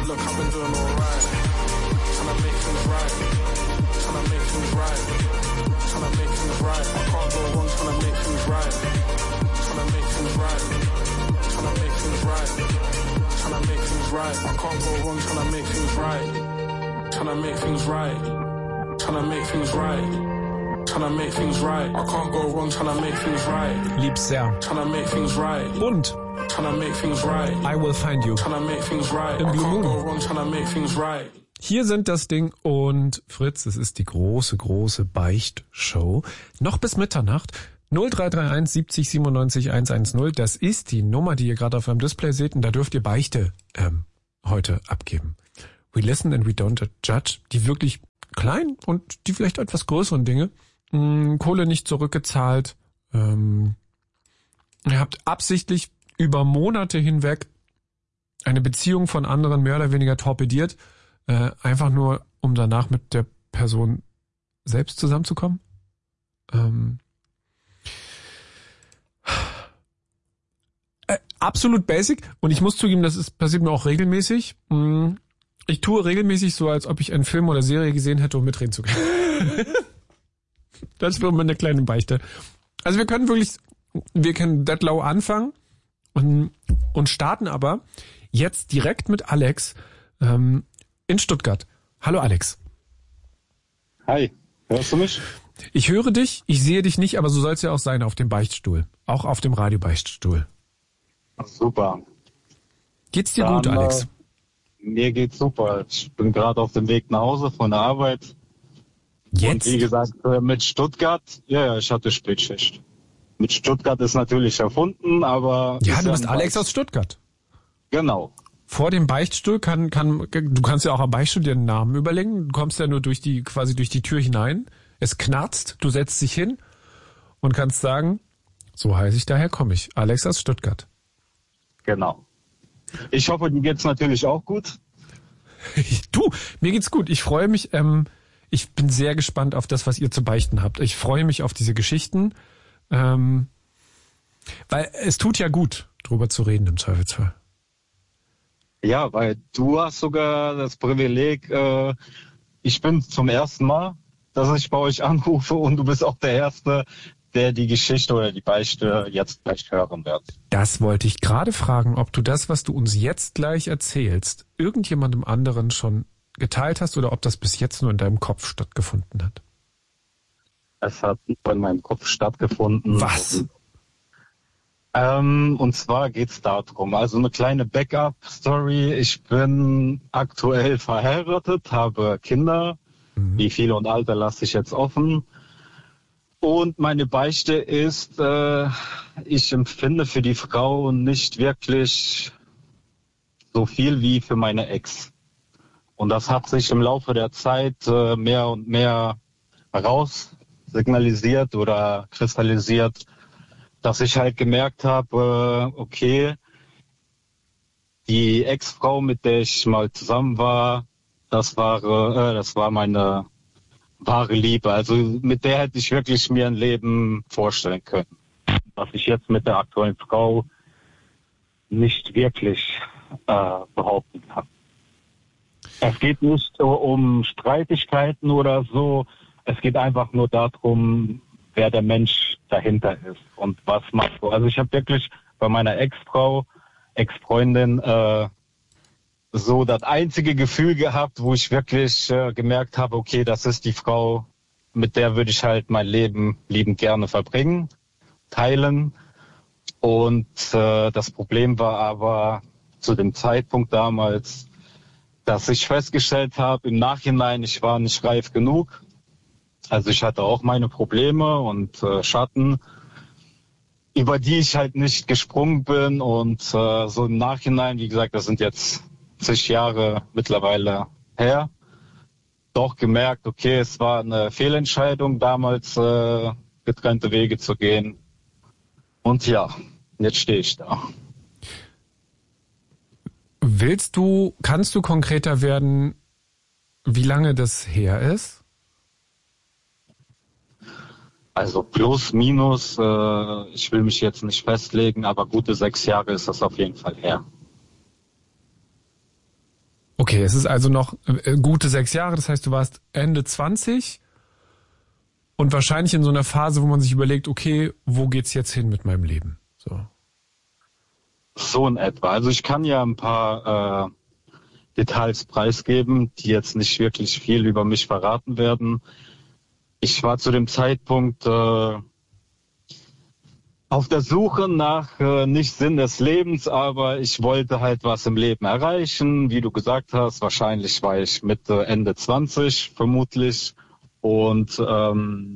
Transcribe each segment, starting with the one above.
Look, I've been doing alright. Tryna make things right. Tryna make things right. Tryna make things right. I can't go wrong, tryna make things right. Tryna make things right. Tryna make things right. Tryna make things right. I can't go wrong, tryna make things right. Tryna make things right. Tryna make things right. Tryna make things right. I can't go wrong, tryna make things right. Lieb's sehr. Tryna make things right. Und Tryna make things right. I Will Find You. Tryna make things right. Im I Blue can't go Moon. wrong, tryna make things right. Hier sind das Ding und Fritz, es ist die große Beichtshow. Noch bis Mitternacht. 0331 70 97 110. Das ist die Nummer, die ihr gerade auf eurem Display seht. Und da dürft ihr Beichte heute abgeben. We listen and we don't judge. Die wirklich kleinen und die vielleicht etwas größeren Dinge. Kohle nicht zurückgezahlt. Ihr habt absichtlich über Monate hinweg eine Beziehung von anderen mehr oder weniger torpediert. Einfach nur, um danach mit der Person selbst zusammenzukommen. Absolut basic. Und ich muss zugeben, passiert mir auch regelmäßig. Ich tue regelmäßig so, als ob ich einen Film oder Serie gesehen hätte, um mitreden zu können. Das wird eine kleine Beichte. Also wir können that low anfangen und starten aber jetzt direkt mit Alex in Stuttgart. Hallo Alex. Hi, hörst du mich? Ich höre dich, ich sehe dich nicht, aber so soll es ja auch sein auf dem Beichtstuhl. Auch auf dem Radiobeichtstuhl. Super. Geht's dir gut, Alex? Mir geht's super. Ich bin gerade auf dem Weg nach Hause von der Arbeit. Jetzt? Und wie gesagt, mit Stuttgart, ja, ich hatte Spätschicht. Mit Stuttgart ist natürlich erfunden, aber... Ja, du bist Alex aus Stuttgart. Genau. Vor dem Beichtstuhl du kannst ja auch am Beichtstuhl dir einen Namen überlegen. Du kommst ja nur quasi durch die Tür hinein. Es knarzt, du setzt dich hin und kannst sagen, so heiße ich, daher komme ich. Alex aus Stuttgart. Genau. Ich hoffe, dir geht's natürlich auch gut. Du, mir geht's gut. Ich freue mich. Ich bin sehr gespannt auf das, was ihr zu beichten habt. Ich freue mich auf diese Geschichten, weil es tut ja gut, drüber zu reden im Zweifelsfall. Ja, weil du hast sogar das Privileg, ich bin zum ersten Mal, dass ich bei euch anrufe und du bist auch der Erste, der die Geschichte oder die Beichte jetzt gleich hören wird. Das wollte ich gerade fragen, ob du das, was du uns jetzt gleich erzählst, irgendjemandem anderen schon geteilt hast oder ob das bis jetzt nur in deinem Kopf stattgefunden hat. Es hat nur in meinem Kopf stattgefunden. Was? Und zwar geht's darum, also eine kleine Backup-Story. Ich bin aktuell verheiratet, habe Kinder. Wie viele und Alter lasse ich jetzt offen. Und meine Beichte ist, ich empfinde für die Frau nicht wirklich so viel wie für meine Ex. Und das hat sich im Laufe der Zeit mehr und mehr heraussignalisiert oder kristallisiert, dass ich halt gemerkt habe, okay, die Ex-Frau, mit der ich mal zusammen war, das war meine wahre Liebe. Also mit der hätte ich wirklich mir ein Leben vorstellen können. Was ich jetzt mit der aktuellen Frau nicht wirklich behaupten kann. Es geht nicht um Streitigkeiten oder so. Es geht einfach nur darum, wer der Mensch dahinter ist und was macht so. Also ich habe wirklich bei meiner Ex-Freundin so das einzige Gefühl gehabt, wo ich wirklich gemerkt habe, okay, das ist die Frau, mit der würde ich halt mein Leben liebend gerne verbringen, teilen. Und das Problem war aber zu dem Zeitpunkt damals, dass ich festgestellt habe, im Nachhinein, ich war nicht reif genug. Also ich hatte auch meine Probleme und Schatten, über die ich halt nicht gesprungen bin. Und so im Nachhinein, wie gesagt, das sind jetzt 10 Jahre mittlerweile her, doch gemerkt, okay, es war eine Fehlentscheidung, damals getrennte Wege zu gehen. Und ja, jetzt stehe ich da. Kannst du konkreter werden, wie lange das her ist? Also plus, minus, ich will mich jetzt nicht festlegen, aber gute 6 Jahre ist das auf jeden Fall her. Okay, es ist also noch gute 6 Jahre, das heißt, du warst Ende 20 und wahrscheinlich in so einer Phase, wo man sich überlegt, okay, wo geht's jetzt hin mit meinem Leben? So in etwa. Also ich kann ja ein paar Details preisgeben, die jetzt nicht wirklich viel über mich verraten werden. Ich war zu dem Zeitpunkt auf der Suche nach nicht Sinn des Lebens, aber ich wollte halt was im Leben erreichen. Wie du gesagt hast, wahrscheinlich war ich Mitte, Ende 20 vermutlich. Und da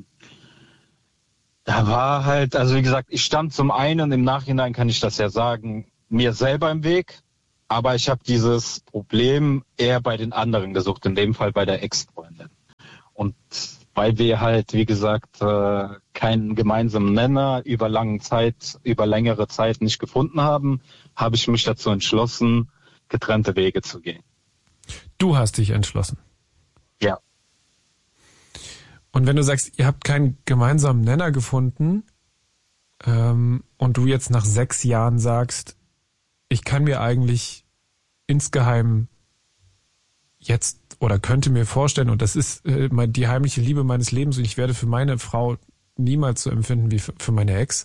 war halt, also wie gesagt, ich stand zum einen, im Nachhinein kann ich das ja sagen, mir selber im Weg. Aber ich habe dieses Problem eher bei den anderen gesucht, in dem Fall bei der Ex-Freundin. Und weil wir halt, wie gesagt, keinen gemeinsamen Nenner über längere Zeit nicht gefunden haben, habe ich mich dazu entschlossen, getrennte Wege zu gehen. Du hast dich entschlossen? Ja. Und wenn du sagst, ihr habt keinen gemeinsamen Nenner gefunden und du jetzt nach 6 Jahren sagst, ich kann mir eigentlich insgeheim jetzt oder könnte mir vorstellen, und das ist die heimliche Liebe meines Lebens und ich werde für meine Frau niemals so empfinden wie für meine Ex.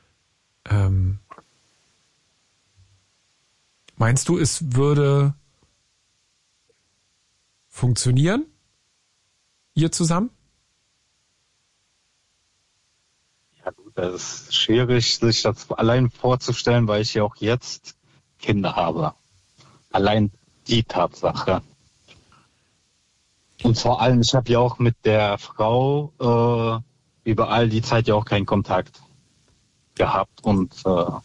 Meinst du, es würde funktionieren, ihr zusammen? Ja gut, das ist schwierig, sich das allein vorzustellen, weil ich ja auch jetzt Kinder habe. Allein die Tatsache. Und vor allem, ich habe ja auch mit der Frau über all die Zeit ja auch keinen Kontakt gehabt. Und ja.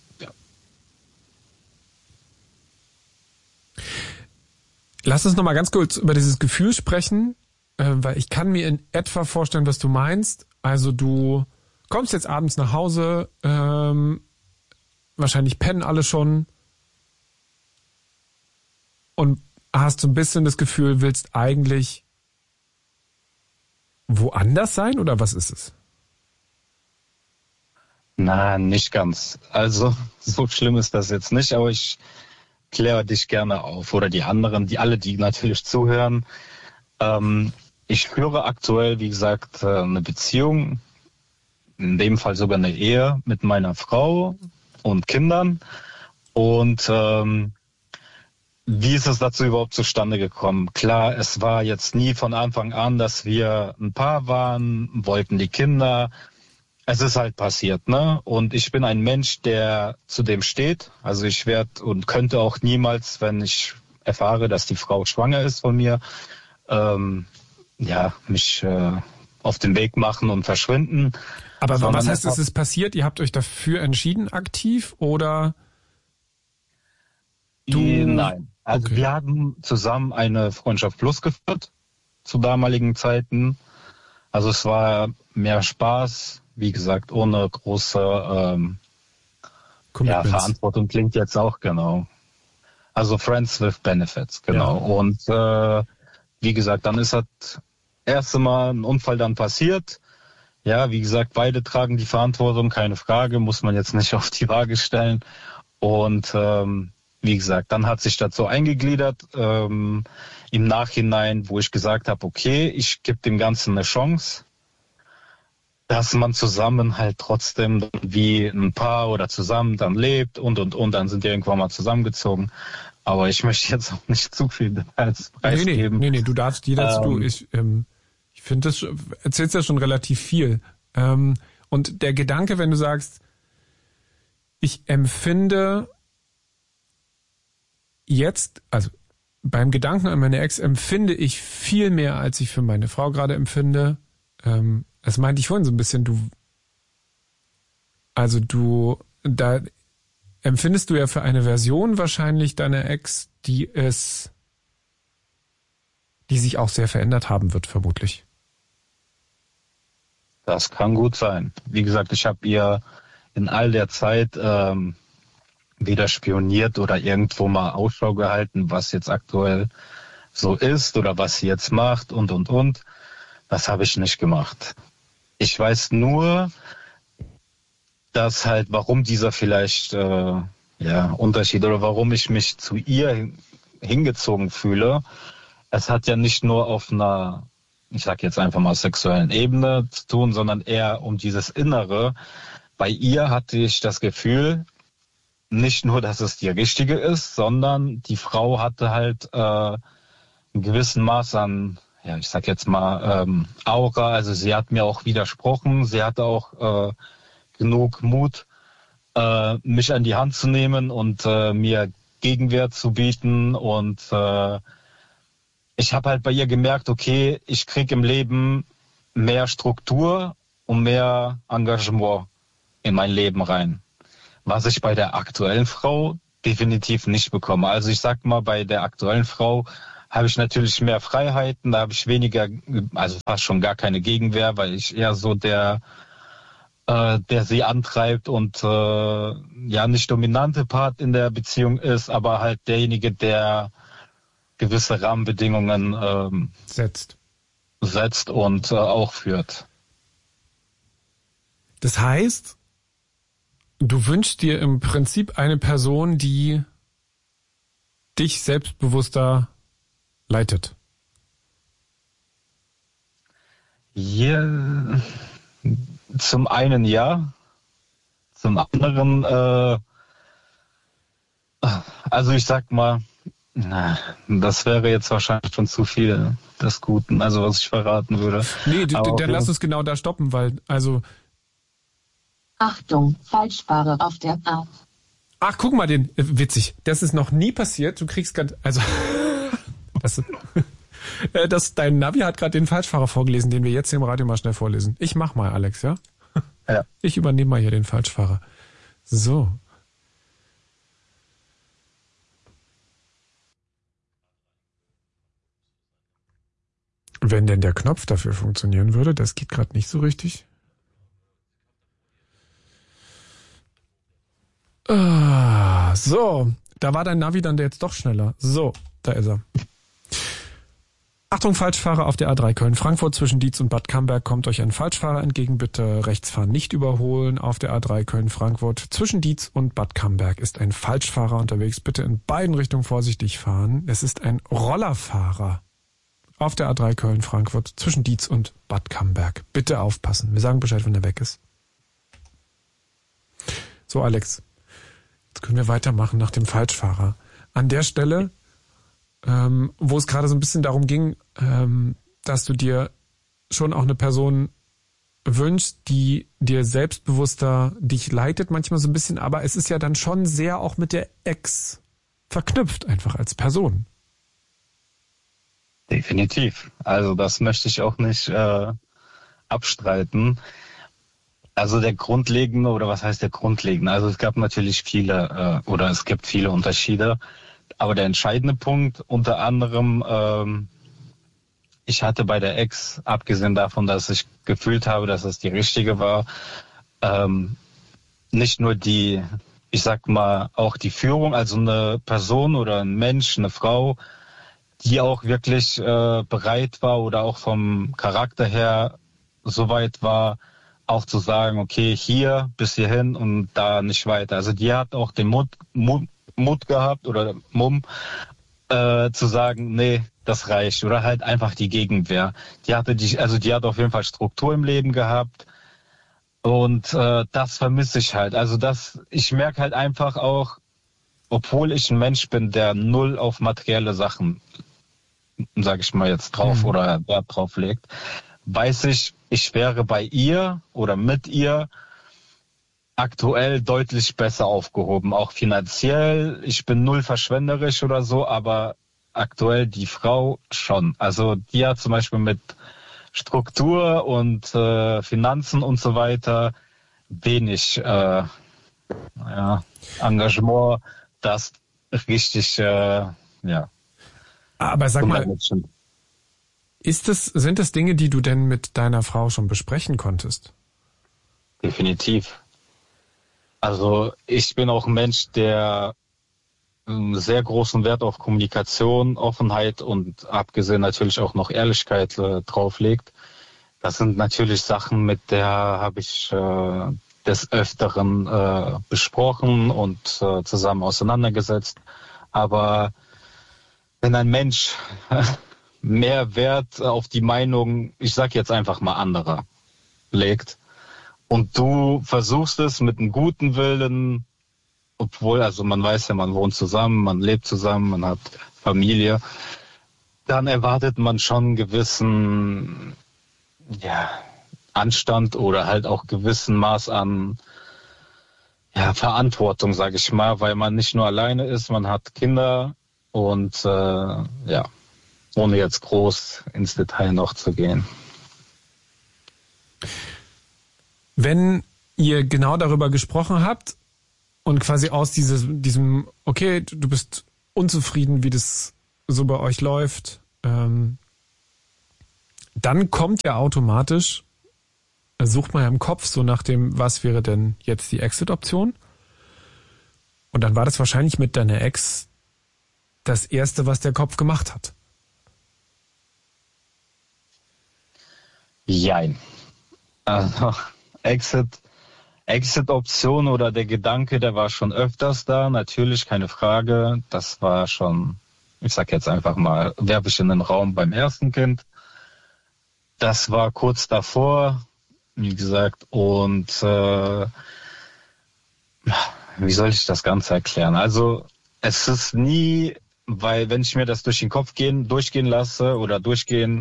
Lass uns noch mal ganz kurz über dieses Gefühl sprechen, weil ich kann mir in etwa vorstellen, was du meinst. Also du kommst jetzt abends nach Hause, wahrscheinlich pennen alle schon und hast so ein bisschen das Gefühl, willst eigentlich woanders sein oder was ist es? Na, nicht ganz. Also so schlimm ist das jetzt nicht, aber ich kläre dich gerne auf oder die anderen, die natürlich zuhören. Ich führe aktuell, wie gesagt, eine Beziehung, in dem Fall sogar eine Ehe mit meiner Frau und Kindern. Und wie ist es dazu überhaupt zustande gekommen? Klar, es war jetzt nie von Anfang an, dass wir ein Paar waren, wollten die Kinder. Es ist halt passiert, ne? Und ich bin ein Mensch, der zu dem steht. Also ich werde und könnte auch niemals, wenn ich erfahre, dass die Frau schwanger ist von mir, mich auf den Weg machen und verschwinden. Aber was heißt, es ist passiert? Ihr habt euch dafür entschieden, aktiv oder? Nein. Also okay. Wir haben zusammen eine Freundschaft Plus geführt zu damaligen Zeiten. Also es war mehr Spaß, wie gesagt, ohne große Verantwortung klingt jetzt auch genau. Also Friends with Benefits, genau. Ja. Und wie gesagt, dann ist das erste Mal ein Unfall dann passiert. Ja, wie gesagt, beide tragen die Verantwortung, keine Frage, muss man jetzt nicht auf die Waage stellen. Und wie gesagt, dann hat sich das so eingegliedert im Nachhinein, wo ich gesagt habe, okay, ich gebe dem Ganzen eine Chance, dass man zusammen halt trotzdem wie ein Paar oder zusammen dann lebt und, dann sind die irgendwann mal zusammengezogen. Aber ich möchte jetzt auch nicht zu viel Details preisgeben. Nee, du darfst jeder ich finde, das erzählst ja schon relativ viel. Und der Gedanke, wenn du sagst, ich empfinde jetzt, also beim Gedanken an meine Ex empfinde ich viel mehr, als ich für meine Frau gerade empfinde. Das meinte ich vorhin so ein bisschen, da empfindest du ja für eine Version wahrscheinlich deiner Ex, die sich auch sehr verändert haben wird, vermutlich. Das kann gut sein. Wie gesagt, ich habe ihr in all der Zeit weder spioniert oder irgendwo mal Ausschau gehalten, was jetzt aktuell so ist oder was sie jetzt macht und. Das habe ich nicht gemacht. Ich weiß nur, dass halt, warum dieser vielleicht Unterschied oder warum ich mich zu ihr hingezogen fühle, es hat ja nicht nur auf einer, ich sag jetzt einfach mal sexuellen Ebene zu tun, sondern eher um dieses Innere. Bei ihr hatte ich das Gefühl, nicht nur, dass es die richtige ist, sondern die Frau hatte halt einen gewissen Maß an, ja, ich sag jetzt mal, Aura. Also sie hat mir auch widersprochen. Sie hatte auch genug Mut, mich an die Hand zu nehmen und mir Gegenwehr zu bieten. Und ich habe halt bei ihr gemerkt, okay, ich krieg im Leben mehr Struktur und mehr Engagement in mein Leben rein. Was ich bei der aktuellen Frau definitiv nicht bekomme. Also ich sag mal, bei der aktuellen Frau habe ich natürlich mehr Freiheiten, da habe ich weniger, also fast schon gar keine Gegenwehr, weil ich eher so der sie antreibt und ja nicht dominante Part in der Beziehung ist, aber halt derjenige, der gewisse Rahmenbedingungen setzt und auch führt. Das heißt, du wünschst dir im Prinzip eine Person, die dich selbstbewusster leitet. Ja, zum einen ja, zum anderen, also ich sag mal, das wäre jetzt wahrscheinlich schon zu viel des Guten, also was ich verraten würde. Nee, dann lass uns genau da stoppen, weil, also... Achtung, Falschfahrer auf der A. Ach, guck mal, witzig, das ist noch nie passiert, du kriegst gerade, also... dein Navi hat gerade den Falschfahrer vorgelesen, den wir jetzt hier im Radio mal schnell vorlesen. Ich mach mal, Alex, ja? Ja. Ich übernehme mal hier den Falschfahrer. So. Wenn denn der Knopf dafür funktionieren würde, das geht gerade nicht so richtig. So, da war dein Navi dann jetzt doch schneller. So, da ist er. Achtung, Falschfahrer auf der A3 Köln-Frankfurt zwischen Dietz und Bad Camberg kommt euch ein Falschfahrer entgegen. Bitte rechts fahren, nicht überholen. Auf der A3 Köln-Frankfurt zwischen Dietz und Bad Camberg ist ein Falschfahrer unterwegs. Bitte in beiden Richtungen vorsichtig fahren. Es ist ein Rollerfahrer auf der A3 Köln-Frankfurt zwischen Dietz und Bad Camberg. Bitte aufpassen. Wir sagen Bescheid, wenn er weg ist. So, Alex, jetzt können wir weitermachen nach dem Falschfahrer. An der Stelle, wo es gerade so ein bisschen darum ging, dass du dir schon auch eine Person wünschst, die dir selbstbewusster dich leitet, manchmal so ein bisschen, aber es ist ja dann schon sehr auch mit der Ex verknüpft, einfach als Person. Definitiv. Also das möchte ich auch nicht abstreiten. Also der grundlegende, oder was heißt der grundlegende? Also es gab natürlich viele, oder es gibt viele Unterschiede. Aber der entscheidende Punkt, unter anderem, ich hatte bei der Ex, abgesehen davon, dass ich gefühlt habe, dass es die richtige war, nicht nur die, ich sag mal, auch die Führung, also eine Person oder ein Mensch, eine Frau, die auch wirklich bereit war oder auch vom Charakter her so weit war, auch zu sagen, okay, hier bis hierhin und da nicht weiter. Also die hat auch den Mut gehabt oder Mumm zu sagen, nee, das reicht. Oder halt einfach die Gegenwehr. Die hat auf jeden Fall Struktur im Leben gehabt. Und das vermisse ich halt. Also ich merke halt einfach auch, obwohl ich ein Mensch bin, der null auf materielle Sachen, sage ich mal jetzt drauf oder Wert drauf legt, weiß ich wäre bei ihr oder mit ihr aktuell deutlich besser aufgehoben, auch finanziell. Ich bin null verschwenderisch oder so, aber aktuell die Frau schon. Also die hat zum Beispiel mit Struktur und Finanzen und so weiter wenig Engagement, das richtig, Aber sag mal, sind das Dinge, die du denn mit deiner Frau schon besprechen konntest? Definitiv. Also ich bin auch ein Mensch, der sehr großen Wert auf Kommunikation, Offenheit und abgesehen natürlich auch noch Ehrlichkeit drauflegt. Das sind natürlich Sachen, mit der habe ich des Öfteren besprochen und zusammen auseinandergesetzt. Aber wenn ein Mensch mehr Wert auf die Meinung, ich sag jetzt einfach mal anderer, legt und du versuchst es mit einem guten Willen, obwohl, also man weiß ja, man wohnt zusammen, man lebt zusammen, man hat Familie, dann erwartet man schon einen gewissen Anstand oder halt auch gewissen Maß an Verantwortung, sage ich mal, weil man nicht nur alleine ist, man hat Kinder und ohne jetzt groß ins Detail noch zu gehen. Wenn ihr genau darüber gesprochen habt und quasi aus diesem, okay, du bist unzufrieden, wie das so bei euch läuft, dann kommt ja automatisch, sucht man ja im Kopf so nach dem, was wäre denn jetzt die Exit-Option? Und dann war das wahrscheinlich mit deiner Ex das Erste, was der Kopf gemacht hat. Jein. Also Exit-Option oder der Gedanke, der war schon öfters da, natürlich, keine Frage. Das war schon, ich sag jetzt einfach mal, werfe ich in den Raum beim ersten Kind. Das war kurz davor, wie gesagt, und wie soll ich das Ganze erklären? Also es ist nie, weil wenn ich mir das durch den Kopf durchgehen lasse oder durchgehen,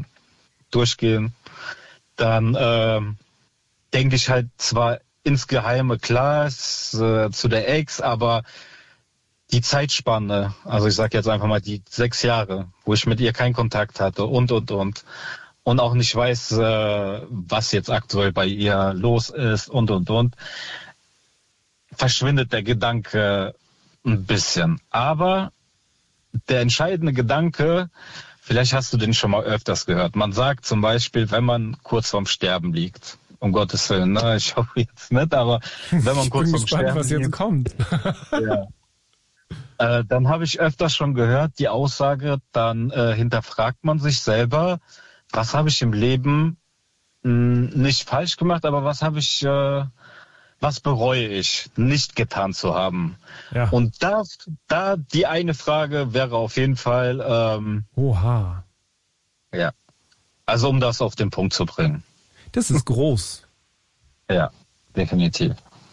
dann denke ich halt zwar insgeheime, klar, zu der Ex, aber die Zeitspanne, also ich sage jetzt einfach mal die 6 Jahre, wo ich mit ihr keinen Kontakt hatte und auch nicht weiß, was jetzt aktuell bei ihr los ist und, verschwindet der Gedanke ein bisschen. Aber der entscheidende Gedanke, vielleicht hast du den schon mal öfters gehört. Man sagt zum Beispiel, wenn man kurz vorm Sterben liegt, um Gottes Willen, ne? Ich hoffe jetzt nicht, aber wenn man kurz vorm Sterben was jetzt kommt. Dann habe ich öfters schon gehört, die Aussage, dann hinterfragt man sich selber, was habe ich im Leben nicht falsch gemacht, aber was bereue ich nicht getan zu haben? Ja. Und da die eine Frage wäre auf jeden Fall, Oha. ja, also um das auf den Punkt zu bringen. Das ist groß. Ja, definitiv.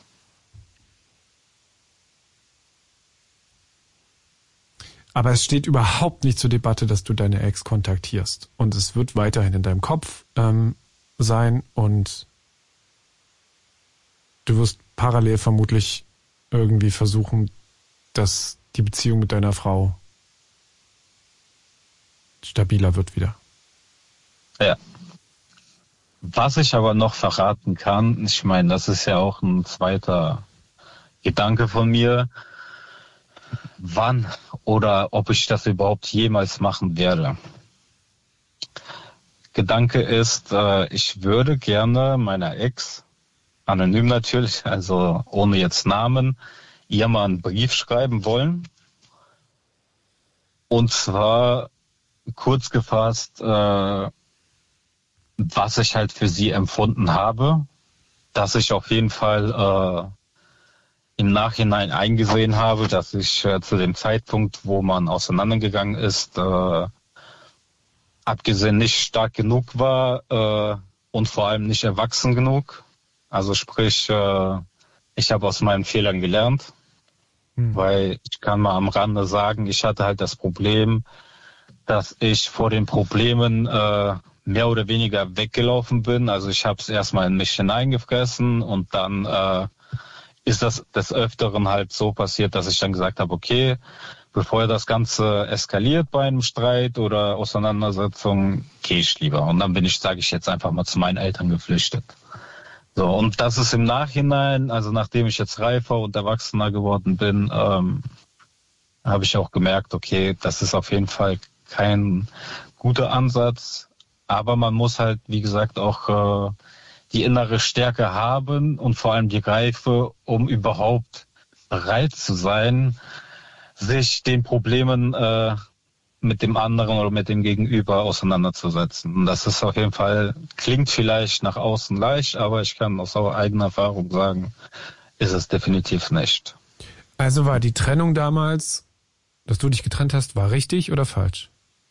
Aber es steht überhaupt nicht zur Debatte, dass du deine Ex kontaktierst. Und es wird weiterhin in deinem Kopf sein und du wirst parallel vermutlich irgendwie versuchen, dass die Beziehung mit deiner Frau stabiler wird wieder. Ja. Was ich aber noch verraten kann, ich meine, das ist ja auch ein zweiter Gedanke von mir, wann oder ob ich das überhaupt jemals machen werde. Gedanke ist, ich würde gerne meiner Ex, anonym natürlich, also ohne jetzt Namen, ihr mal einen Brief schreiben wollen. Und zwar kurz gefasst, was ich halt für sie empfunden habe, dass ich auf jeden Fall im Nachhinein eingesehen habe, dass ich zu dem Zeitpunkt, wo man auseinandergegangen ist, abgesehen nicht stark genug war und vor allem nicht erwachsen genug. Also sprich, ich habe aus meinen Fehlern gelernt, weil ich kann mal am Rande sagen, ich hatte halt das Problem, dass ich vor den Problemen mehr oder weniger weggelaufen bin. Also ich habe es erstmal in mich hineingefressen und dann ist das des Öfteren halt so passiert, dass ich dann gesagt habe, okay, bevor das Ganze eskaliert bei einem Streit oder Auseinandersetzung, gehe ich lieber. Und dann bin ich, sage ich jetzt einfach mal, zu meinen Eltern geflüchtet. So, und das ist im Nachhinein, also nachdem ich jetzt reifer und erwachsener geworden bin, habe ich auch gemerkt, okay, das ist auf jeden Fall kein guter Ansatz. Aber man muss halt, wie gesagt, auch die innere Stärke haben und vor allem die Reife, um überhaupt bereit zu sein, sich den Problemen mit dem anderen oder mit dem Gegenüber auseinanderzusetzen. Und das ist auf jeden Fall, klingt vielleicht nach außen leicht, aber ich kann aus eigener Erfahrung sagen, ist es definitiv nicht. Also war die Trennung damals dass du dich getrennt hast, war richtig oder falsch?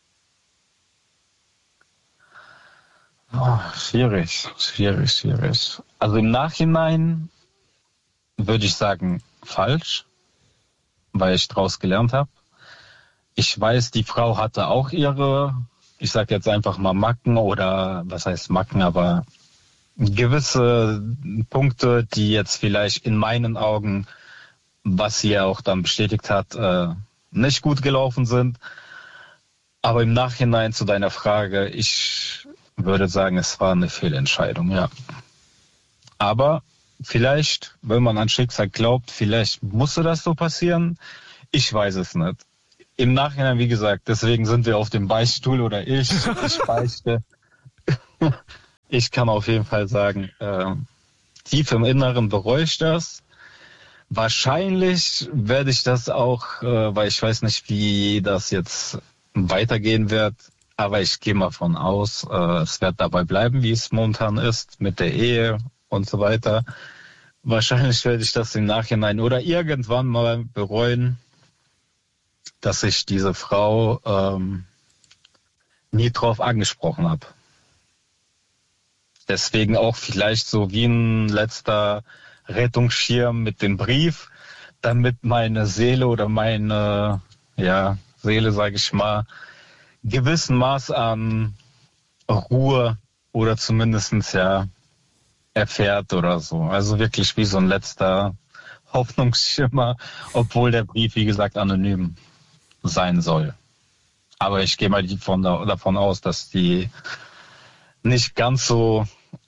Oh, schwierig. Also im Nachhinein würde ich sagen falsch, weil ich daraus gelernt habe. Ich weiß, die Frau hatte auch ihre, ich sag jetzt einfach mal Macken oder was heißt Macken, aber gewisse Punkte, die jetzt vielleicht in meinen Augen, was sie ja auch dann bestätigt hat, nicht gut gelaufen sind. Aber im Nachhinein zu deiner Frage, ich würde sagen, es war eine Fehlentscheidung, ja. Aber vielleicht, wenn man an Schicksal glaubt, vielleicht musste das so passieren. Ich weiß es nicht. Im Nachhinein, wie gesagt, deswegen sind wir auf dem Beichtstuhl oder ich beichte. Ich kann auf jeden Fall sagen, tief im Inneren bereue ich das. Wahrscheinlich werde ich das auch, weil ich weiß nicht, wie das jetzt weitergehen wird, aber ich gehe mal von aus, es wird dabei bleiben, wie es momentan ist, mit der Ehe und so weiter. Wahrscheinlich werde ich das im Nachhinein oder irgendwann mal bereuen, dass ich diese Frau nie drauf angesprochen habe. Deswegen auch vielleicht so wie ein letzter Rettungsschirm mit dem Brief, damit meine Seele oder meine Seele, sage ich mal, gewissen Maß an Ruhe oder zumindestens erfährt oder so. Also wirklich wie so ein letzter Hoffnungsschimmer, obwohl der Brief, wie gesagt, anonym sein soll. Aber ich gehe mal davon aus, dass die nicht ganz so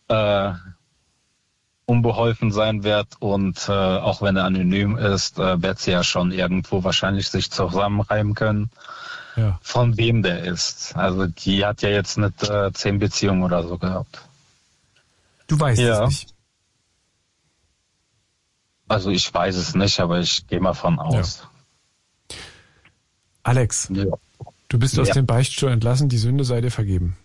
unbeholfen sein wird und auch wenn er anonym ist, wird sie ja schon irgendwo wahrscheinlich sich zusammenreimen können, von wem der ist. Also die hat ja jetzt nicht 10 Beziehungen oder so gehabt. Du weißt es nicht. Also ich weiß es nicht, aber ich gehe mal von aus. Ja. Alex, du bist aus dem Beichtstuhl entlassen, die Sünde sei dir vergeben.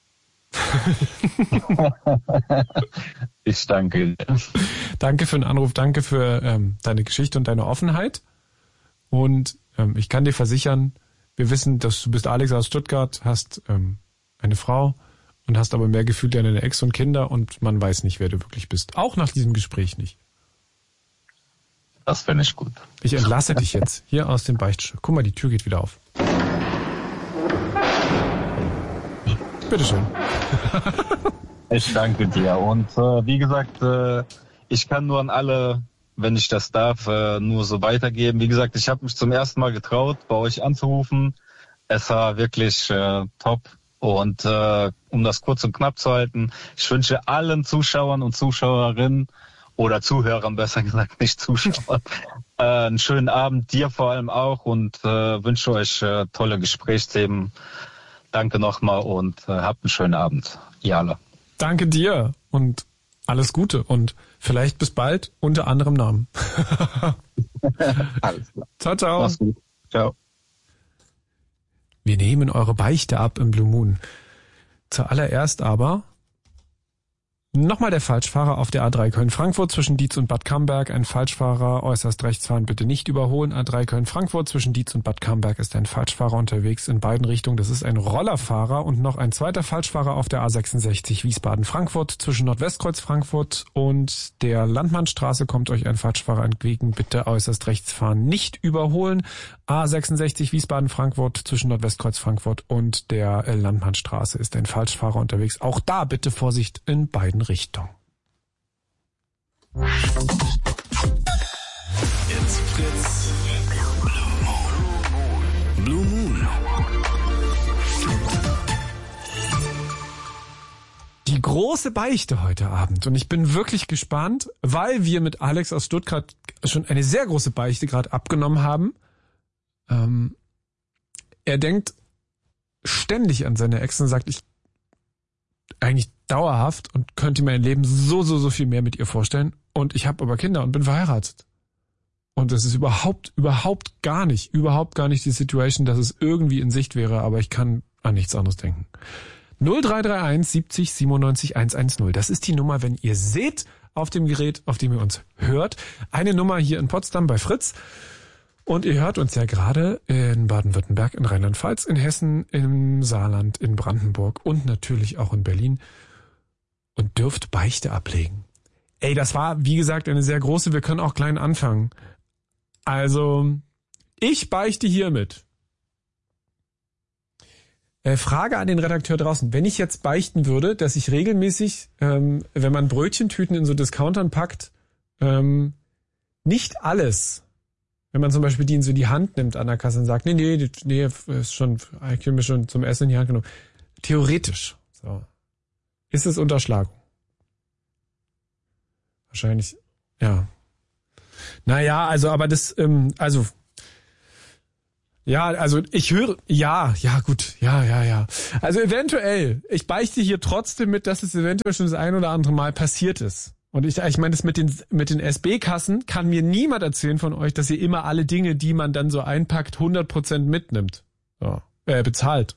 Ich danke dir. Danke für den Anruf, danke für deine Geschichte und deine Offenheit. Und ich kann dir versichern, wir wissen, dass du bist Alex aus Stuttgart, hast eine Frau und hast aber mehr Gefühl an deine Ex und Kinder und man weiß nicht, wer du wirklich bist. Auch nach diesem Gespräch nicht. Das finde ich gut. Ich entlasse dich jetzt hier aus dem Beichtstuhl. Guck mal, die Tür geht wieder auf. Bitteschön. Ich danke dir. Und wie gesagt, ich kann nur an alle, wenn ich das darf, nur so weitergeben. Wie gesagt, ich habe mich zum ersten Mal getraut, bei euch anzurufen. Es war wirklich top. Und um das kurz und knapp zu halten, ich wünsche allen Zuschauern und Zuschauerinnen oder Zuhörern, besser gesagt, nicht Zuschauern, einen schönen Abend, dir vor allem auch und wünsche euch tolle Gesprächsthemen. Danke nochmal und habt einen schönen Abend. Ihr alle. Danke dir und alles Gute und vielleicht bis bald unter anderem Namen. Alles klar. Ciao, ciao. Mach's gut. Ciao. Wir nehmen eure Beichte ab im Blue Moon. Zuallererst aber nochmal der Falschfahrer auf der A3 Köln-Frankfurt zwischen Dietz und Bad Camberg. Ein Falschfahrer äußerst rechts fahren, bitte nicht überholen. A3 Köln-Frankfurt zwischen Dietz und Bad Camberg ist ein Falschfahrer unterwegs in beiden Richtungen. Das ist ein Rollerfahrer und noch ein zweiter Falschfahrer auf der A66 Wiesbaden-Frankfurt zwischen Nordwestkreuz Frankfurt und der Landmannstraße kommt euch ein Falschfahrer entgegen. Bitte äußerst rechts fahren, nicht überholen. A66 Wiesbaden-Frankfurt zwischen Nordwestkreuz Frankfurt und der Landmannstraße ist ein Falschfahrer unterwegs. Auch da bitte Vorsicht in beiden Richtungen. It's Fritz. Blue Moon. Die große Beichte heute Abend. Und ich bin wirklich gespannt, weil wir mit Alex aus Stuttgart schon eine sehr große Beichte gerade abgenommen haben. Er denkt ständig an seine Ex und sagt, ich eigentlich dauerhaft und könnte mir ein Leben so viel mehr mit ihr vorstellen. Und ich habe aber Kinder und bin verheiratet. Und das ist überhaupt gar nicht die Situation, dass es irgendwie in Sicht wäre, aber ich kann an nichts anderes denken. 0331 70 97 110. Das ist die Nummer, wenn ihr seht auf dem Gerät, auf dem ihr uns hört. Eine Nummer hier in Potsdam bei Fritz. Und ihr hört uns ja gerade in Baden-Württemberg, in Rheinland-Pfalz, in Hessen, im Saarland, in Brandenburg und natürlich auch in Berlin und dürft Beichte ablegen. Ey, das war, wie gesagt, eine sehr große, wir können auch klein anfangen. Also, ich beichte hiermit. Frage an den Redakteur draußen. Wenn ich jetzt beichten würde, dass ich regelmäßig, wenn man Brötchentüten in so Discountern packt, nicht alles, wenn man zum Beispiel die in so die Hand nimmt an der Kasse und sagt, nee, ist schon, ich habe mir schon zum Essen in die Hand genommen. Theoretisch, so. Ist es Unterschlagung? Wahrscheinlich, ja. Naja, also, aber das, ich höre, ja, gut, ja. Also eventuell, ich beichte hier trotzdem mit, dass es eventuell schon das ein oder andere Mal passiert ist. Und ich meine, das mit den SB-Kassen kann mir niemand erzählen von euch, dass ihr immer alle Dinge, die man dann so einpackt, 100% mitnimmt. So, bezahlt.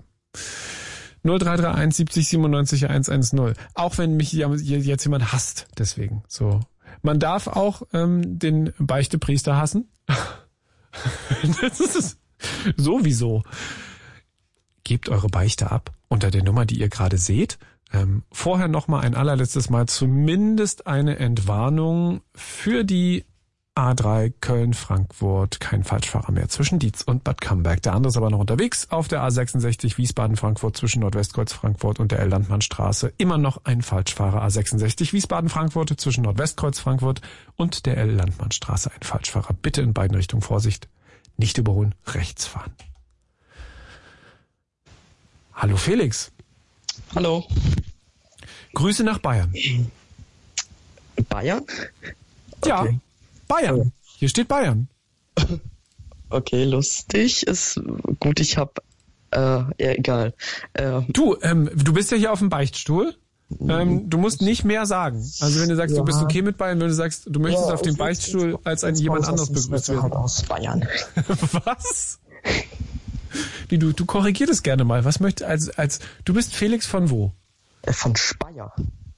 0331 70 97 110. Auch wenn mich jetzt jemand hasst, deswegen. So. Man darf auch den Beichte-Priester hassen. Das ist es. Sowieso. Gebt eure Beichte ab unter der Nummer, die ihr gerade seht. Vorher nochmal ein allerletztes Mal zumindest eine Entwarnung für die A3 Köln-Frankfurt. Kein Falschfahrer mehr zwischen Dietz und Bad Camberg. Der andere ist aber noch unterwegs auf der A66 Wiesbaden-Frankfurt zwischen Nordwestkreuz Frankfurt und der L-Landmannstraße. Immer noch ein Falschfahrer. A66 Wiesbaden-Frankfurt zwischen Nordwestkreuz Frankfurt und der L-Landmannstraße. Ein Falschfahrer. Bitte in beiden Richtungen Vorsicht. Nicht überholen, rechts fahren. Hallo Felix. Hallo. Grüße nach Bayern. Bayern? Ja, Okay. Bayern. Hier steht Bayern. Okay, lustig. Ist gut, ich habe egal. Du bist ja hier auf dem Beichtstuhl. Du musst nicht mehr sagen. Also wenn du sagst, Ja. du bist okay mit Bayern, wenn du sagst, du möchtest auf dem ich- Beichtstuhl als jemand anderes begrüßt halt werden. aus Bayern. Was? Wie, du korrigierst es gerne mal. Was möchtest als du bist Felix von wo? Von Speyer.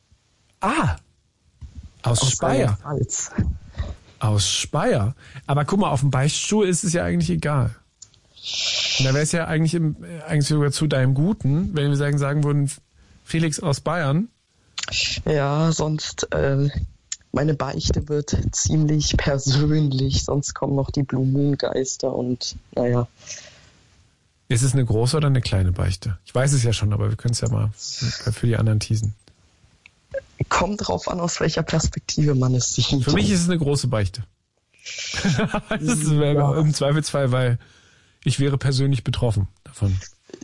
Aus Speyer. Rheinland-Pfalz. Aus Speyer. Aber guck mal, auf dem Beichtstuhl ist es ja eigentlich egal. Und da wäre es ja eigentlich sogar zu deinem Guten, wenn wir sagen würden, Felix aus Bayern. Ja, sonst meine Beichte wird ziemlich persönlich, sonst kommen noch die Blue Moon Geister und naja. Ist es eine große oder eine kleine Beichte? Ich weiß es ja schon, aber wir können es ja mal für die anderen teasen. Kommt drauf an, aus welcher Perspektive man es sieht. Für mich ist es eine große Beichte. Das wäre im Zweifelsfall, weil ich wäre persönlich betroffen davon.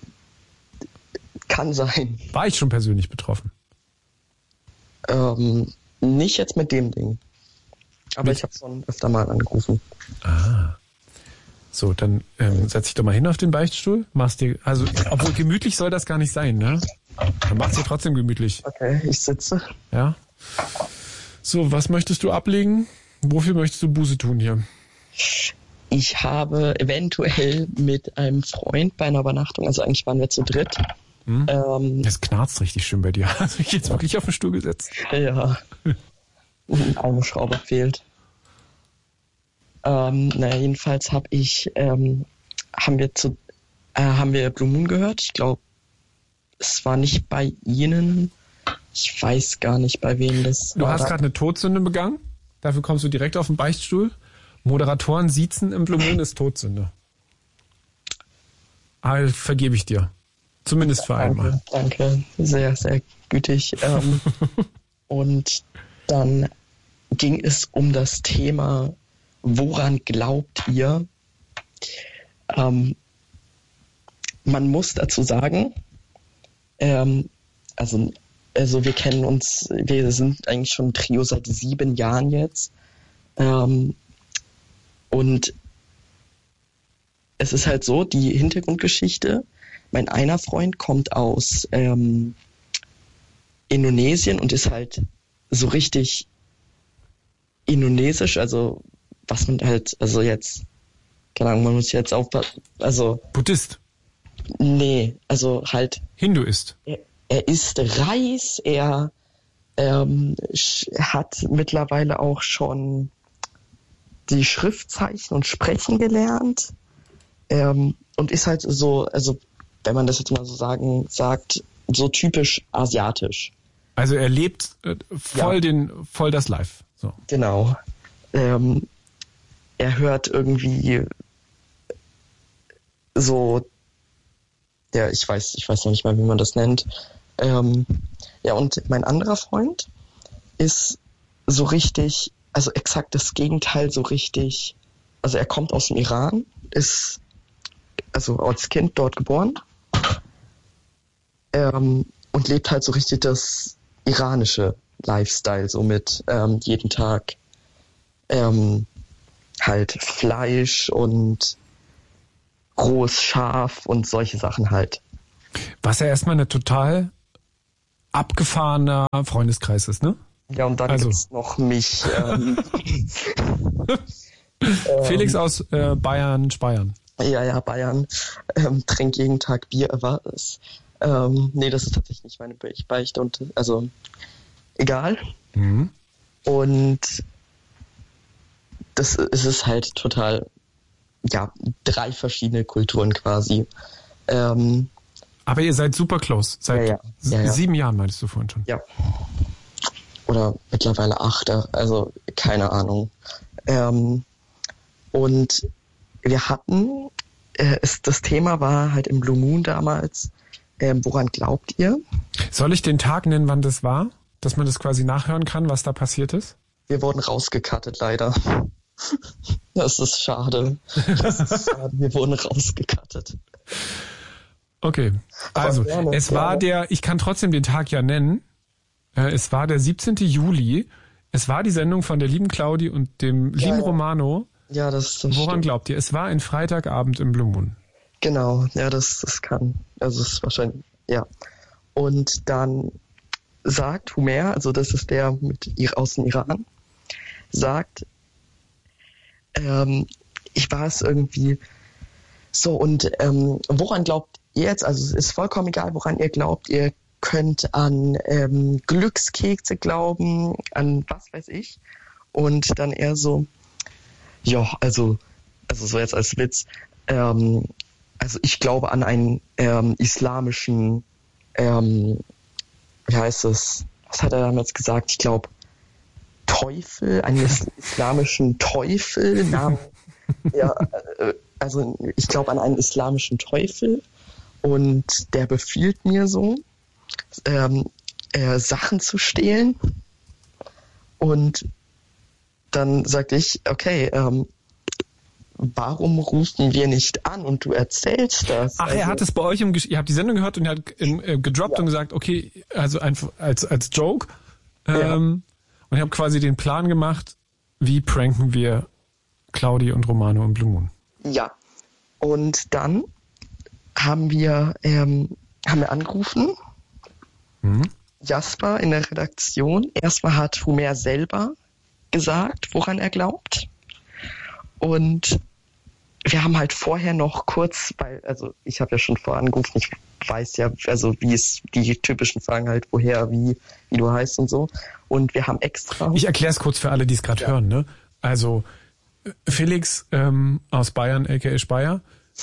Kann sein. War ich schon persönlich betroffen? Nicht jetzt mit dem Ding. Aber ich habe schon öfter mal angerufen. So, dann setz dich doch mal hin auf den Beichtstuhl. Machst dir, also, obwohl gemütlich soll das gar nicht sein, ne? Dann machst du trotzdem gemütlich. Okay, ich sitze. Ja. So, was möchtest du ablegen? Wofür möchtest du Buße tun hier? Ich habe eventuell mit einem Freund bei einer Übernachtung, also eigentlich waren wir zu dritt. Das knarzt richtig schön bei dir. Hast du dich jetzt wirklich auf den Stuhl gesetzt? Ja. Eine Schraube fehlt. Jedenfalls haben wir Blue Moon gehört. Ich glaube, es war nicht bei Ihnen. Ich weiß gar nicht, bei wem das Du war. hast gerade eine Todsünde begangen. Dafür kommst du direkt auf den Beichtstuhl. Moderatoren siezen im Blue Moon ist Todsünde. Aber vergebe ich dir. Zumindest für einmal. Danke. Sehr, sehr gütig. Und dann ging es um das Thema, woran glaubt ihr? Man muss dazu sagen, also wir kennen uns, wir sind eigentlich schon ein Trio seit 7 Jahren jetzt. Und es ist halt so, die Hintergrundgeschichte, mein einer Freund kommt aus Indonesien und ist halt so richtig indonesisch, also was man halt, also jetzt, keine Ahnung, man muss jetzt aufpassen, also... Buddhist? Nee, also halt... Hinduist? Er isst Reis, er hat mittlerweile auch schon die Schriftzeichen und Sprechen gelernt und ist halt so, also wenn man das jetzt mal so sagt, so typisch asiatisch. Also er lebt voll das Live. So. Genau. Er hört irgendwie so, ja, ich weiß noch nicht mal, wie man das nennt. Ja, und mein anderer Freund ist so richtig, also exakt das Gegenteil, so richtig, also er kommt aus dem Iran, ist also als Kind dort geboren und lebt halt so richtig das iranische Lifestyle, so mit jeden Tag halt Fleisch und rohes Schaf und solche Sachen halt. Was ja erstmal eine total abgefahrener Freundeskreis ist, ne? Ja, und dann gibt's noch mich. Felix aus Bayern, Speyern. Ja, Bayern. Trinkt jeden Tag Bier, war es. Nee, das ist tatsächlich nicht meine Beichte und also egal. Mhm. Und das ist es halt total, ja, 3 verschiedene Kulturen quasi. Aber ihr seid super close. Seit 7 Jahren, meintest du vorhin schon. Ja. Oder mittlerweile 8, also keine Ahnung. Und wir hatten, das Thema war halt im Blue Moon damals, woran glaubt ihr? Soll ich den Tag nennen, wann das war? Dass man das quasi nachhören kann, was da passiert ist? Wir wurden rausgecuttet, leider. Das ist schade. Wir wurden rausgecuttet. Okay, also ich kann trotzdem den Tag ja nennen. Es war der 17. Juli. Es war die Sendung von der lieben Claudi und dem lieben Romano. Ja, das Woran stimmt. glaubt ihr? Es war ein Freitagabend im Blue Moon. Genau, ja, das kann. Also es ist wahrscheinlich, ja. Und dann sagt Humer, also das ist der aus dem Iran, sagt, ich war es irgendwie so und woran glaubt ihr jetzt? Also es ist vollkommen egal, woran ihr glaubt. Ihr könnt an Glückskekse glauben, an was weiß ich. Und dann eher so, ja, also so jetzt als Witz, also ich glaube an einen islamischen, wie heißt es? Was hat er damals gesagt? Ich glaube Teufel, einen islamischen Teufel. Ja, also ich glaube an einen islamischen Teufel und der befiehlt mir so, Sachen zu stehlen. Und dann sagte ich, okay, warum rufen wir nicht an und du erzählst das? Ach, er hat es bei euch ihr habt die Sendung gehört und er hat gedroppt und gesagt, okay, also einfach als Joke. Und ich habe quasi den Plan gemacht, wie pranken wir Claudi und Romano im Blue Moon. Ja. Und dann haben wir angerufen. Mhm. Jasper in der Redaktion. Erstmal hat Humer selber gesagt, woran er glaubt. Und wir haben halt vorher noch kurz, also ich habe ja schon vorher angerufen, ich weiß ja, also wie es die typischen Fragen halt, woher, wie du heißt und so. Und wir haben extra... Ich erkläre es kurz für alle, die es gerade hören, ne? Also Felix aus Bayern, aka Speyer,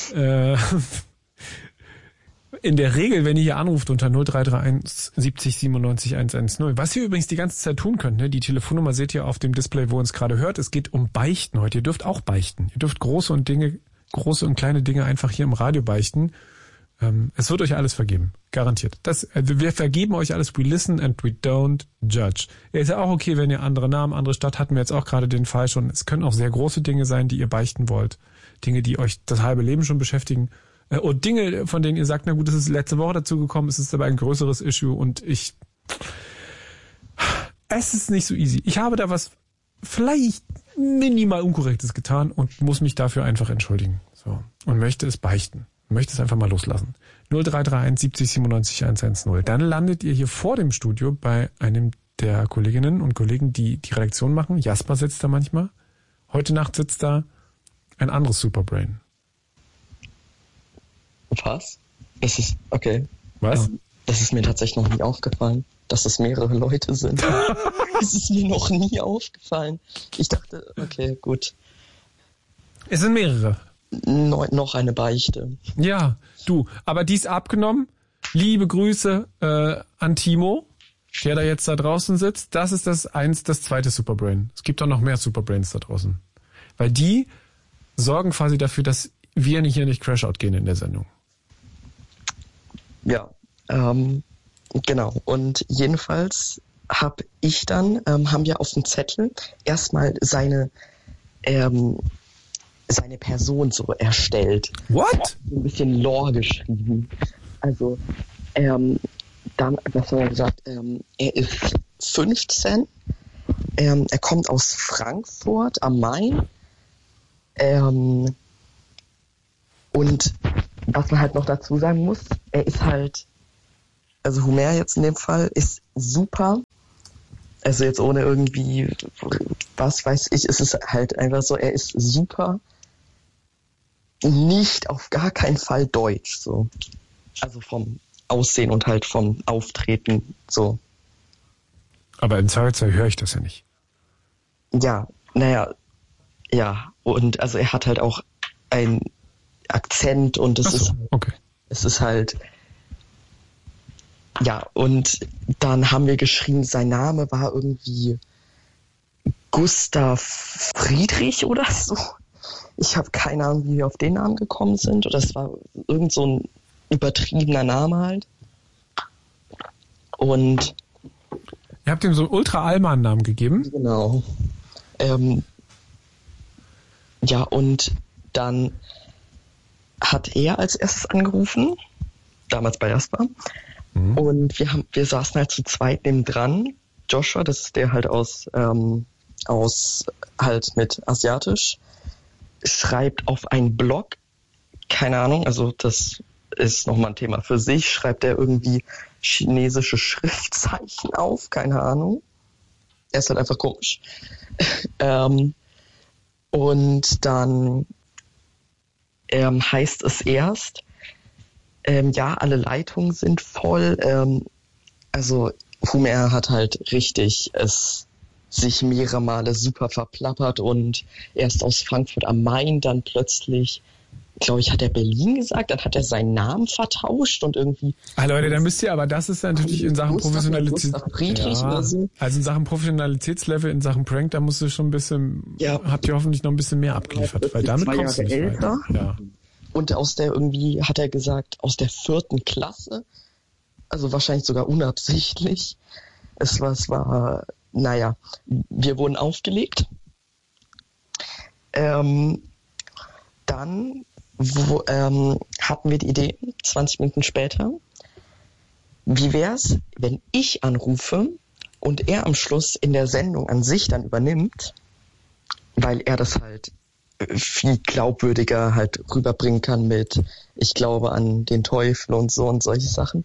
in der Regel, wenn ihr hier anruft unter 0331 70 97 110, was ihr übrigens die ganze Zeit tun könnt, ne? Die Telefonnummer seht ihr auf dem Display, wo ihr uns gerade hört. Es geht um Beichten heute. Ihr dürft auch beichten. Ihr dürft große und kleine Dinge einfach hier im Radio beichten. Es wird euch alles vergeben. Garantiert. Wir vergeben euch alles. We listen and we don't judge. Ist ja auch okay, wenn ihr andere Namen, andere Stadt, hatten wir jetzt auch gerade den Fall schon. Es können auch sehr große Dinge sein, die ihr beichten wollt. Dinge, die euch das halbe Leben schon beschäftigen. Und Dinge, von denen ihr sagt, na gut, das ist letzte Woche dazu gekommen, es ist aber ein größeres Issue und es ist nicht so easy. Ich habe da was vielleicht minimal Unkorrektes getan und muss mich dafür einfach entschuldigen. So. Und möchte es beichten. Möchte es einfach mal loslassen. 0331 70 97 110. Dann landet ihr hier vor dem Studio bei einem der Kolleginnen und Kollegen, die die Redaktion machen. Jasper sitzt da manchmal. Heute Nacht sitzt da ein anderes Superbrain. Was? Das ist, okay. Was? Ja, das ist mir tatsächlich noch nie aufgefallen, dass es mehrere Leute sind. Das ist mir noch nie aufgefallen. Ich dachte, okay, gut. Es sind mehrere. Noch eine Beichte. Ja, du, aber die ist abgenommen. Liebe Grüße an Timo, der da jetzt da draußen sitzt. Das ist das zweite Superbrain. Es gibt auch noch mehr Superbrains da draußen. Weil die sorgen quasi dafür, dass wir hier nicht Crashout gehen in der Sendung. Ja, genau. Und jedenfalls haben wir auf dem Zettel erstmal seine Person so erstellt. What? Ein bisschen Lore geschrieben. Also, dann, was haben wir gesagt? Er ist 15. Er kommt aus Frankfurt am Main. Und was man halt noch dazu sagen muss, er ist halt, also Homer jetzt in dem Fall, ist super. Also jetzt ohne irgendwie, was weiß ich, ist es halt einfach so, er ist super. Nicht auf gar keinen Fall deutsch, so. Also vom Aussehen und halt vom Auftreten, so. Aber im Zweifelsfall höre ich das ja nicht. Ja, ja. Und also er hat halt auch einen Akzent und es ist halt, ja, und dann haben wir geschrieben, sein Name war irgendwie Gustav Friedrich oder so. Ich habe keine Ahnung, wie wir auf den Namen gekommen sind. Oder es war irgend so ein übertriebener Name halt. Und ihr habt ihm so einen Ultra-Allmann-Namen gegeben? Genau. Ja, und dann hat er als erstes angerufen, damals bei Jasper. Und wir saßen halt zu zweit nebendran. Joshua, das ist der halt aus halt mit Asiatisch, schreibt auf einen Blog, keine Ahnung, also das ist nochmal ein Thema für sich, schreibt er irgendwie chinesische Schriftzeichen auf, keine Ahnung. Er ist halt einfach komisch. Und dann heißt es erst, ja, alle Leitungen sind voll. Also Homer hat halt richtig sich mehrere Male super verplappert und erst aus Frankfurt am Main, dann plötzlich, glaube ich, hat er Berlin gesagt, dann hat er seinen Namen vertauscht und irgendwie... Leute, da müsst ihr, aber das ist natürlich in Sachen Professionalität... So. Also in Sachen Professionalitätslevel, in Sachen Prank, da musst du schon ein bisschen, habt ihr hoffentlich noch ein bisschen mehr abgeliefert, weil damit kommst du nicht weiter. Ja. Und irgendwie hat er gesagt, aus der 4. Klasse, also wahrscheinlich sogar unabsichtlich. Es war, naja, wir wurden aufgelegt. Dann hatten wir die Idee, 20 Minuten später, wie wär's, wenn ich anrufe und er am Schluss in der Sendung an sich dann übernimmt, weil er das halt viel glaubwürdiger halt rüberbringen kann mit ich glaube an den Teufel und so und solche Sachen.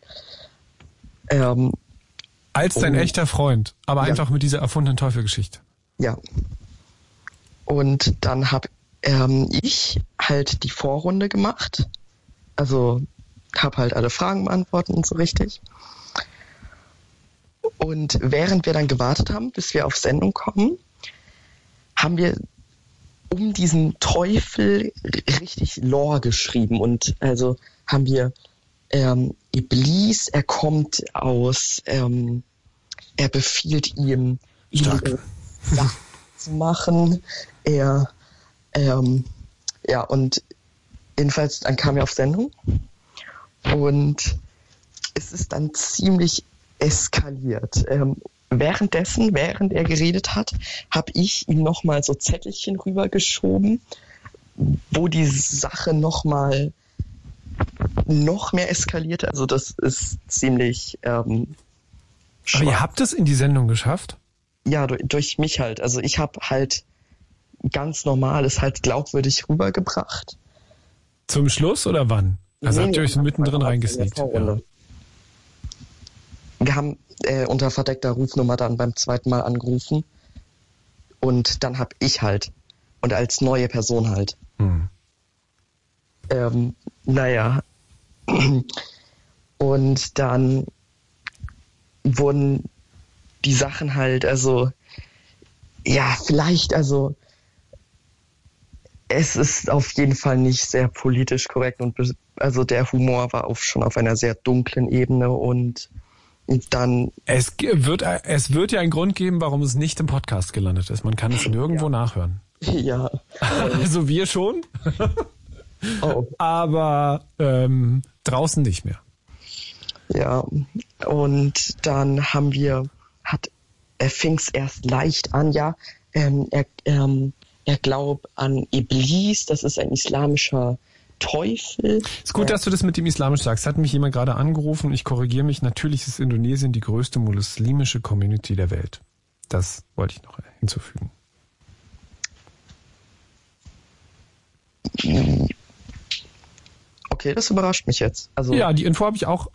Als dein echter Freund, aber einfach mit dieser erfundenen Teufelgeschichte. Ja. Und dann habe ich halt die Vorrunde gemacht. Also habe halt alle Fragen beantwortet und so richtig. Und während wir dann gewartet haben, bis wir auf Sendung kommen, haben wir um diesen Teufel richtig Lore geschrieben. Und also haben wir Iblis, er kommt aus, er befiehlt ihm, zu machen. Ja, und jedenfalls, dann kam er auf Sendung und es ist dann ziemlich eskaliert. Während er geredet hat, habe ich ihm nochmal so Zettelchen rübergeschoben, wo die Sache noch mehr eskalierte. Also das ist ziemlich Aber ihr habt es in die Sendung geschafft? Ja, durch mich halt. Also ich habe halt ganz normal es halt glaubwürdig rübergebracht. Zum Schluss oder wann? Also habt ihr euch mittendrin reingesneakt? Ja. Wir haben unter verdeckter Rufnummer dann beim zweiten Mal angerufen und dann habe ich halt und als neue Person halt. Naja. Und dann wurden die Sachen halt, also ja, vielleicht, also Es ist auf jeden Fall nicht sehr politisch korrekt und also der Humor war schon auf einer sehr dunklen Ebene und dann... Es wird ja einen Grund geben, warum es nicht im Podcast gelandet ist. Man kann es nirgendwo nachhören. Ja. Also wir schon, aber draußen nicht mehr. Ja, und dann er fing es erst leicht an, ja. Er glaubt an Iblis, das ist ein islamischer Teufel. Ist gut, dass du das mit dem Islamisch sagst. Hat mich jemand gerade angerufen. Ich korrigiere mich. Natürlich ist Indonesien die größte muslimische Community der Welt. Das wollte ich noch hinzufügen. Okay, das überrascht mich jetzt. Also ja, die Info habe ich auch.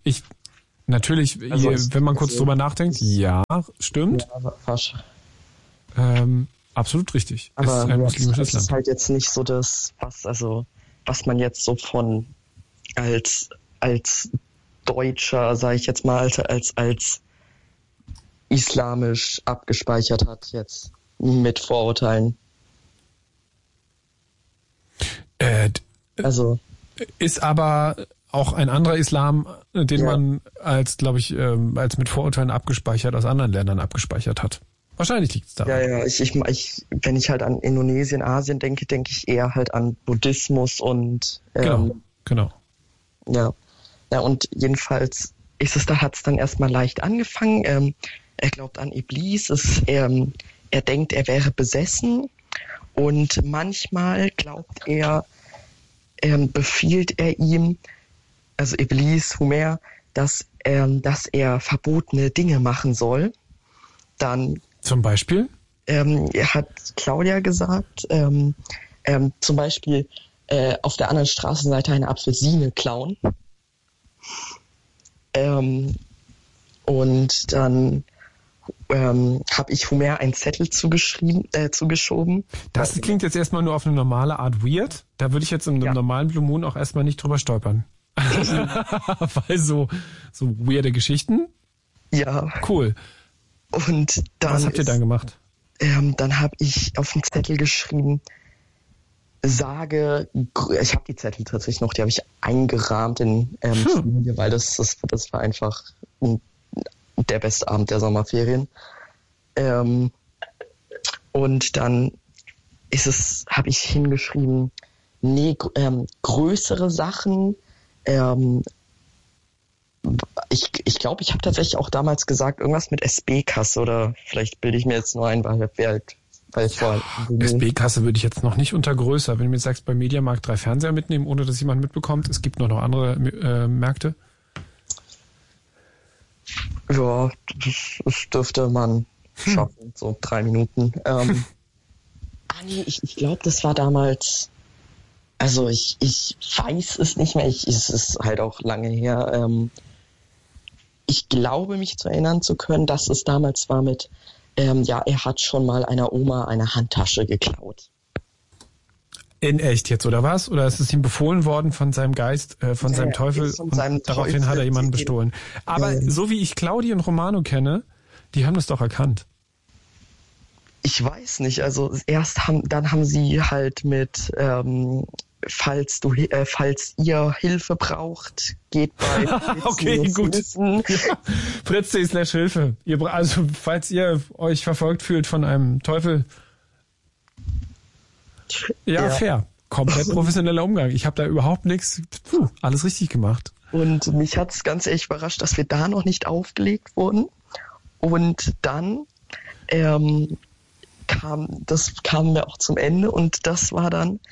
Wenn man kurz drüber nachdenkt, ja, stimmt. Ja, fast. Absolut richtig. Aber ist ein muslimisches das ist Land. halt jetzt nicht so das, was man jetzt so von als Deutscher, sage ich jetzt mal, als islamisch abgespeichert hat jetzt mit Vorurteilen. Ist aber auch ein anderer Islam, den man als mit Vorurteilen abgespeichert aus anderen Ländern abgespeichert hat. Wahrscheinlich liegt es da. Ja, wenn ich halt an Indonesien, Asien denke ich eher halt an Buddhismus und Genau. Ja, und jedenfalls hat es dann erstmal leicht angefangen. Er glaubt an Iblis, er denkt, er wäre besessen und manchmal glaubt er, befiehlt er ihm, also Iblis, Homer, dass er verbotene Dinge machen soll. Dann zum Beispiel? Er hat Claudia gesagt, zum Beispiel auf der anderen Straßenseite eine Apfelsine klauen. Und dann habe ich Homer einen Zettel zugeschoben. Das klingt jetzt erstmal nur auf eine normale Art weird. Da würde ich jetzt im normalen Blue Moon auch erstmal nicht drüber stolpern. Weil so weirde Geschichten. Ja. Cool. Und dann was habt ihr dann gemacht? Dann habe ich auf den Zettel geschrieben, ich habe die Zettel tatsächlich noch, die habe ich eingerahmt in Folie, weil das war einfach der beste Abend der Sommerferien. Und dann habe ich hingeschrieben, größere Sachen. Ich glaube, ich habe tatsächlich auch damals gesagt, irgendwas mit SB-Kasse oder vielleicht bilde ich mir jetzt nur ein, weil es war... SB-Kasse würde ich jetzt noch nicht unter größer. Wenn du mir jetzt sagst, bei Mediamarkt 3 Fernseher mitnehmen, ohne dass jemand mitbekommt, es gibt noch andere Märkte. Ja, das dürfte man schaffen, so 3 Minuten. Nee, ich glaube, das war damals... Also ich weiß es nicht mehr, es ist halt auch lange her. Ich glaube, mich zu erinnern zu können, dass es damals war mit, er hat schon mal einer Oma eine Handtasche geklaut. In echt jetzt, oder was? Oder ist es ihm befohlen worden von seinem Geist, von seinem Teufel und daraufhin hat er jemanden bestohlen? Aber so wie ich Claudi und Romano kenne, die haben das doch erkannt. Ich weiß nicht, also dann haben sie halt mit... falls ihr Hilfe braucht, geht bei okay, gut. Fritz.de/Hilfe. Also, falls ihr euch verfolgt fühlt von einem Teufel. Ja, fair. Komplett professioneller Umgang. Ich habe da überhaupt nichts, alles richtig gemacht. Und mich hat es ganz ehrlich überrascht, dass wir da noch nicht aufgelegt wurden. Und dann kamen wir auch zum Ende und das war dann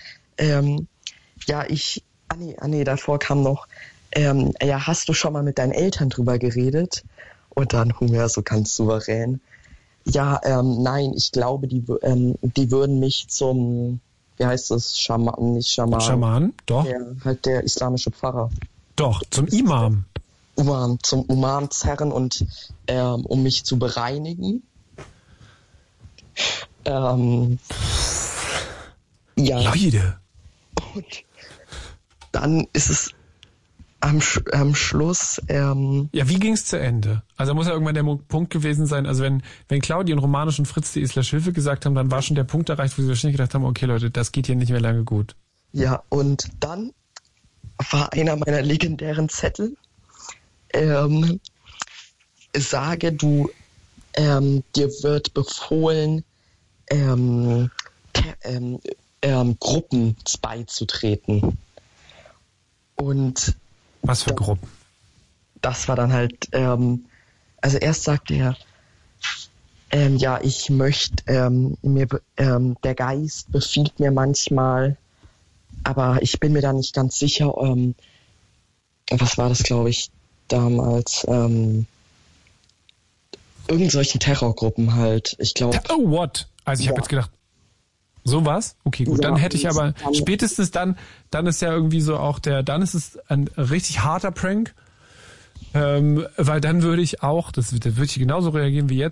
davor kam noch, hast du schon mal mit deinen Eltern drüber geredet? Und dann Homer so ganz souverän. Nein, ich glaube, die würden mich zum, wie heißt das, Schaman? Schaman, doch. Der islamische Pfarrer. Doch, zum Imam. Zum Imam zerren und um mich zu bereinigen. Leute. Und dann ist es am Schluss, Ja, wie ging's zu Ende? Also muss ja irgendwann der Punkt gewesen sein, also wenn Claudia und Romanisch und Fritz die Isla/Hilfe gesagt haben, dann war schon der Punkt erreicht, wo sie wahrscheinlich gedacht haben, okay Leute, das geht hier nicht mehr lange gut. ja, und dann war einer meiner legendären Zettel, sage du, dir wird befohlen, Gruppen beizutreten. Und Was für Gruppen? das war dann halt, also erst sagte er, ja, ich möchte, der Geist befiehlt mir manchmal, aber ich bin mir da nicht ganz sicher, was war das, glaube ich, damals, irgend solchen Terrorgruppen halt, ich glaube. Oh, what? Also ich habe jetzt gedacht, sowas? Okay, gut, Ja, dann hätte ich und aber, dann- spätestens dann ist ja irgendwie so auch dann ist es ein richtig harter Prank, weil dann würde ich auch, das würde ich genauso reagieren wie jetzt,